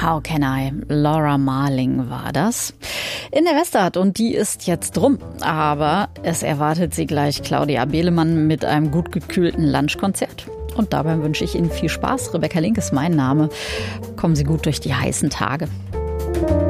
How Can I? Laura Marling war das. In der Westart und die ist jetzt rum. Aber es erwartet sie gleich Claudia Behlemann mit einem gut gekühlten Lunchkonzert. Und dabei wünsche ich Ihnen viel Spaß. Rebecca Link ist mein Name. Kommen Sie gut durch die heißen Tage.